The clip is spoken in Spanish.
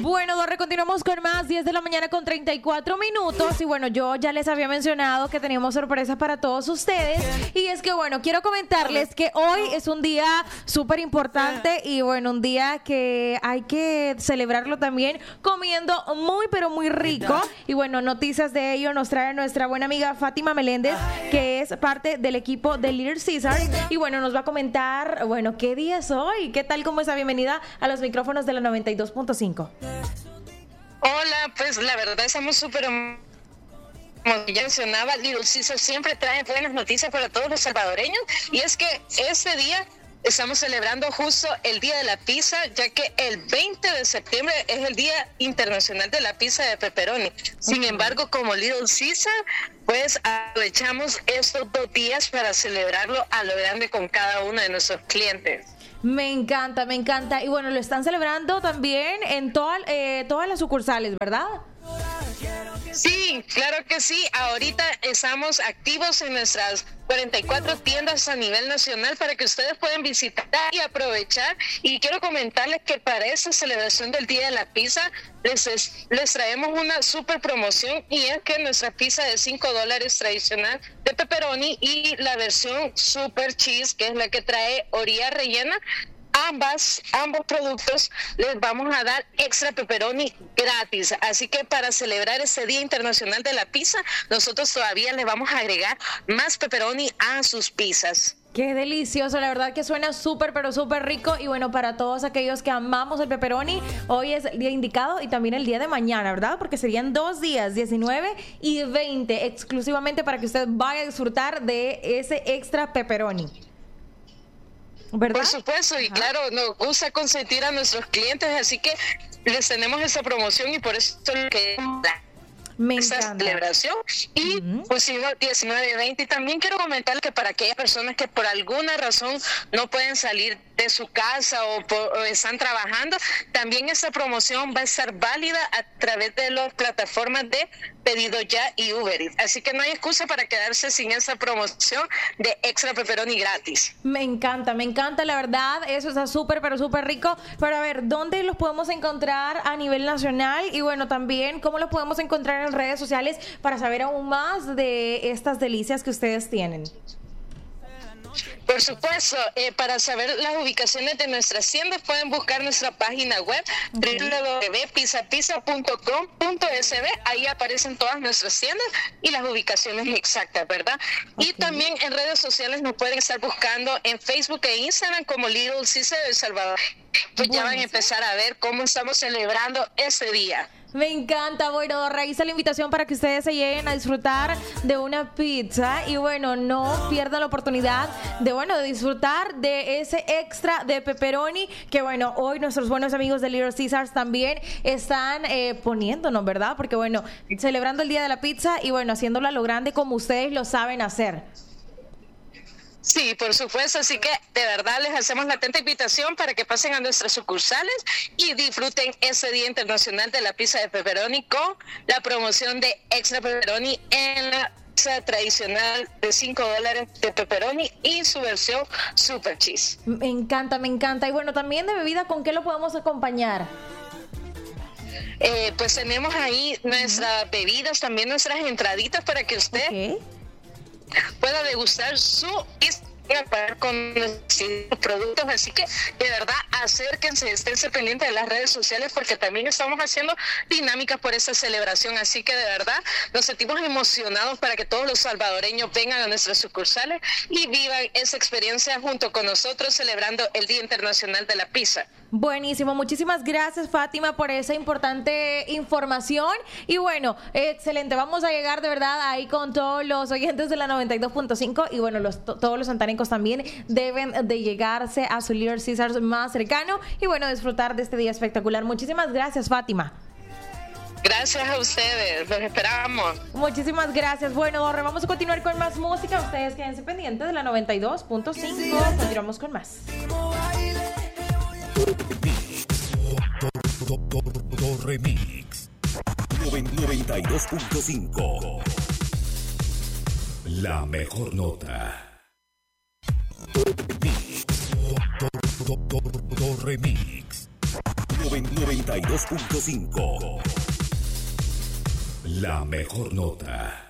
Bueno, Dorre, continuamos con más, 10 de la mañana con 34 minutos. Y bueno, yo ya les había mencionado que teníamos sorpresas para todos ustedes. Y es que, bueno, quiero comentarles que hoy es un día súper importante y, bueno, un día que hay que celebrarlo también comiendo muy, pero muy rico. Y, bueno, noticias de ello nos trae nuestra buena amiga Fátima Meléndez, que es parte del equipo de Little Caesars. Y, bueno, nos va a comentar, bueno, qué día es hoy, qué tal, cómo está. Bienvenida a los micrófonos de la 92.5. Hola, pues la verdad estamos súper, como ya mencionaba, Little Caesars siempre trae buenas noticias para todos los salvadoreños, y es que este día estamos celebrando justo el Día de la Pizza, ya que el 20 de septiembre es el Día Internacional de la Pizza de Pepperoni. Sin embargo, como Little Caesar, pues aprovechamos estos 2 días para celebrarlo a lo grande con cada uno de nuestros clientes. Me encanta, me encanta. Y bueno, lo están celebrando también en todas las sucursales, ¿verdad? Sí, claro que sí. Ahorita estamos activos en nuestras 44 tiendas a nivel nacional para que ustedes puedan visitar y aprovechar. Y quiero comentarles que para esta celebración del Día de la Pizza les traemos una super promoción, y es que nuestra pizza de $5 tradicional de pepperoni y la versión super cheese, que es la que trae orilla rellena, ambos productos les vamos a dar extra pepperoni gratis. Así que para celebrar este Día Internacional de la Pizza, nosotros todavía le vamos a agregar más pepperoni a sus pizzas. Qué delicioso, la verdad que suena súper, pero súper rico. Y bueno, para todos aquellos que amamos el pepperoni, hoy es el día indicado y también el día de mañana, ¿verdad? Porque serían 2 días, 19 y 20, exclusivamente para que usted vaya a disfrutar de ese extra pepperoni, ¿verdad? Por supuesto, y claro, nos gusta consentir a nuestros clientes, así que les tenemos esa promoción, y por eso es lo que esta celebración. Y pusimos 19 y 20. Y también quiero comentar que para aquellas personas que por alguna razón no pueden salir de su casa o están trabajando, también esta promoción va a estar válida a través de las plataformas de Pedido Ya y Uber Eats. Así que no hay excusa para quedarse sin esa promoción de extra pepperoni gratis. Me encanta, la verdad, eso está súper, pero súper rico. Pero a ver, ¿dónde los podemos encontrar a nivel nacional? Y bueno, también, ¿cómo los podemos encontrar en redes sociales para saber aún más de estas delicias que ustedes tienen? Por supuesto, para saber las ubicaciones de nuestras tiendas pueden buscar nuestra página web www.pizzapizza.com.sb. Ahí aparecen todas nuestras tiendas y las ubicaciones exactas, ¿verdad? Okay. Y también en redes sociales nos pueden estar buscando en Facebook e Instagram como Little Caesars de El Salvador. Pues ya van a empezar a ver cómo estamos celebrando ese día. Me encanta. Bueno, realiza la invitación para que ustedes se lleguen a disfrutar de una pizza. Y bueno, no pierdan la oportunidad de disfrutar de ese extra de pepperoni que bueno, hoy nuestros buenos amigos de Little Caesars también están poniéndonos, ¿verdad? Porque bueno, celebrando el Día de la Pizza y bueno, haciéndolo a lo grande como ustedes lo saben hacer. Sí, por supuesto, así que de verdad les hacemos la atenta invitación para que pasen a nuestras sucursales y disfruten ese Día Internacional de la Pizza de Pepperoni con la promoción de extra pepperoni en la pizza tradicional de $5 de pepperoni y su versión super cheese. Me encanta. Y bueno, también de bebida, ¿con qué lo podemos acompañar? Pues tenemos ahí nuestras bebidas, también nuestras entraditas para que usted pueda degustar su con nuestros productos. Así que de verdad acérquense, esténse pendientes de las redes sociales porque también estamos haciendo dinámicas por esta celebración. Así que de verdad nos sentimos emocionados para que todos los salvadoreños vengan a nuestras sucursales y vivan esa experiencia junto con nosotros celebrando el Día Internacional de la Pizza. Buenísimo, muchísimas gracias Fátima por esa importante información y bueno, excelente, vamos a llegar de verdad ahí con todos los oyentes de la 92.5 y bueno, todos los santanécicos también deben de llegarse a su Little Caesars más cercano y bueno, disfrutar de este día espectacular. Muchísimas gracias Fátima. Gracias a ustedes, los esperamos. Muchísimas gracias. Bueno, Dorre, vamos a continuar con más música. Ustedes quédense pendientes de la 92.5. Continuamos con más. Remix 92.5. La mejor nota. Remix 92.5. La mejor nota.